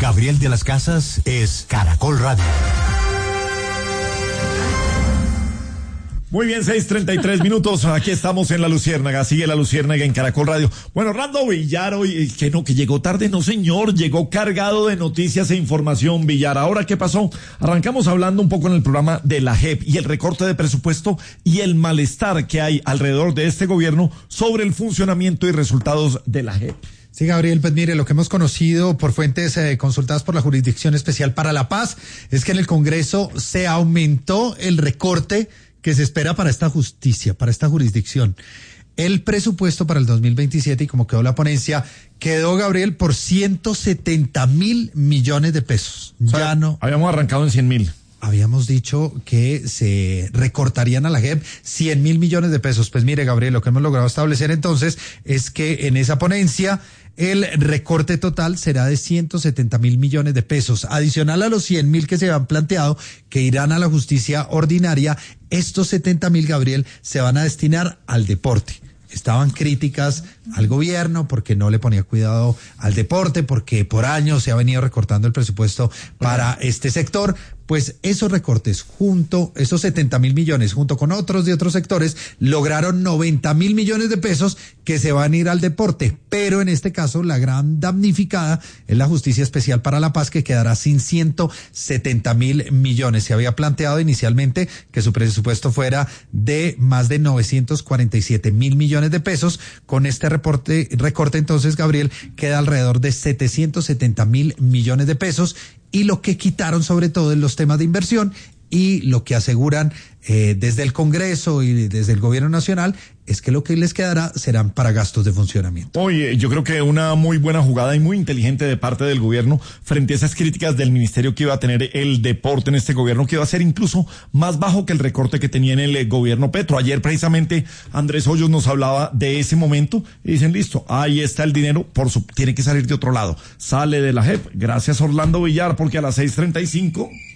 Gabriel de las Casas es Caracol Radio. Muy bien, 6:33. Aquí estamos en La Luciérnaga. Sigue La Luciérnaga en Caracol Radio. Bueno, Orlando Villar hoy, que llegó tarde. No, señor. Llegó cargado de noticias e información, Villar. Ahora, ¿qué pasó? Arrancamos hablando un poco en el programa de la JEP y el recorte de presupuesto y el malestar que hay alrededor de este gobierno sobre el funcionamiento y resultados de la JEP. Sí, Gabriel, pues mire, lo que hemos conocido por fuentes consultadas por la Jurisdicción Especial para la Paz es que en el Congreso se aumentó el recorte que se espera para esta justicia, para esta jurisdicción. El presupuesto para el 2027, y como quedó la ponencia, quedó, Gabriel, por 170.000 millones de pesos. O sea, habíamos arrancado en 100.000. Habíamos dicho que se recortarían a la JEP 100.000 millones de pesos. Pues mire, Gabriel, lo que hemos logrado establecer entonces es que en esa ponencia el recorte total será de 170.000 millones de pesos. Adicional a los 100.000 que se han planteado, que irán a la justicia ordinaria, estos 70.000, Gabriel, se van a destinar al deporte. Estaban críticas al gobierno porque no le ponía cuidado al deporte, porque por años se ha venido recortando el presupuesto para este sector. Pues esos recortes esos 70.000 millones, junto con otros de otros sectores, lograron 90.000 millones de pesos que se van a ir al deporte. Pero en este caso, la gran damnificada es la Justicia Especial para la Paz, que quedará sin 170.000 millones. Se había planteado inicialmente que su presupuesto fuera de más de 947.000 millones de pesos. Con este recorte, entonces, Gabriel, queda alrededor de 770.000 millones de pesos. Y lo que quitaron sobre todo en los temas de inversión y lo que aseguran desde el Congreso y desde el Gobierno Nacional es que lo que les quedará serán para gastos de funcionamiento. Oye, yo creo que una muy buena jugada y muy inteligente de parte del gobierno frente a esas críticas del ministerio que iba a tener el deporte en este gobierno, que iba a ser incluso más bajo que el recorte que tenía en el gobierno Petro. Ayer precisamente Andrés Hoyos nos hablaba de ese momento y dicen, listo, ahí está el dinero, tiene que salir de otro lado. Sale de la JEP. Gracias, Orlando Villar, porque a las 6:35